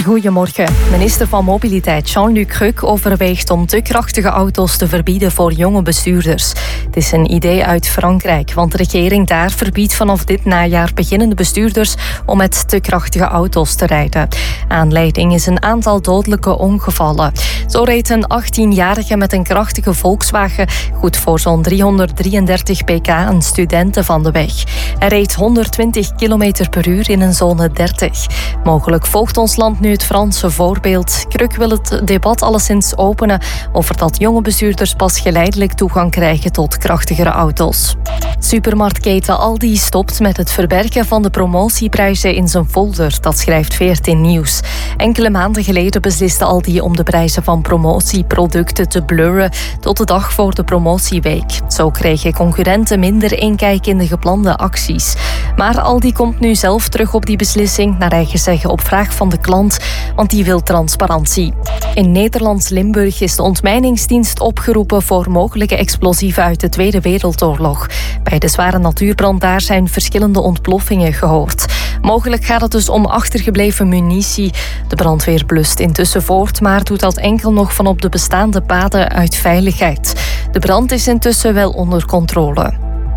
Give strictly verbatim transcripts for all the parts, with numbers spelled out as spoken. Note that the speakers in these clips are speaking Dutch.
Goedemorgen. Minister van Mobiliteit Jean-Luc Huck overweegt om te krachtige auto's te verbieden voor jonge bestuurders. Het is een idee uit Frankrijk, want de regering daar verbiedt vanaf dit najaar beginnende bestuurders om met te krachtige auto's te rijden. Aanleiding is een aantal dodelijke ongevallen. Zo reed een achttienjarige met een krachtige Volkswagen goed voor zo'n driehonderddrieëndertig pk een studenten van de weg. Hij reed honderdtwintig kilometer per uur in een zone dertig. Mogelijk volgt ons land nu het Franse voorbeeld. Kruk wil het debat alleszins openen over dat jonge bestuurders pas geleidelijk toegang krijgen tot krachtigere auto's. Supermarktketen Aldi stopt met het verbergen van de promotieprijzen in zijn folder. Dat schrijft veertien Nieuws. Enkele maanden geleden besliste Aldi om de prijzen van promotieproducten te blurren tot de dag voor de promotieweek. Zo kregen concurrenten minder inkijk in de geplande acties. Maar Aldi komt nu zelf terug op die beslissing, naar eigen zeggen op vraag van de klant, want die wil transparantie. In Nederlands Limburg is de ontmijningsdienst opgeroepen voor mogelijke explosieven uit de Tweede Wereldoorlog. Bij de zware natuurbrand daar zijn verschillende ontploffingen gehoord. Mogelijk gaat het dus om achtergebleven munitie. De brandweer blust intussen voort, maar doet dat enkel nog van op de bestaande paden uit veiligheid. De brand is intussen wel onder controle.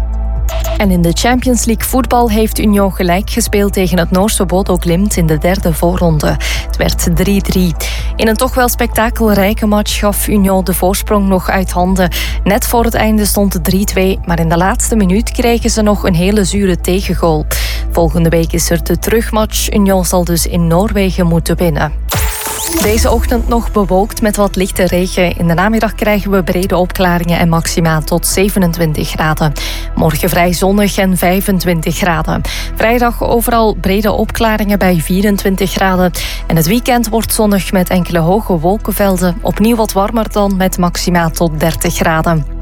En in de Champions League voetbal heeft Union gelijk gespeeld tegen het Noorse Bodo Glimt in de derde voorronde. Het werd drie drie. In een toch wel spektakelrijke match gaf Union de voorsprong nog uit handen. Net voor het einde stond het drie twee, maar in de laatste minuut kregen ze nog een hele zure tegengoal. Volgende week is er de terugmatch. Union zal dus in Noorwegen moeten winnen. Deze ochtend nog bewolkt met wat lichte regen. In de namiddag krijgen we brede opklaringen en maxima tot zevenentwintig graden. Morgen vrij zonnig en vijfentwintig graden. Vrijdag overal brede opklaringen bij vierentwintig graden. En het weekend wordt zonnig met enkele hoge wolkenvelden. Opnieuw wat warmer dan met maxima tot dertig graden.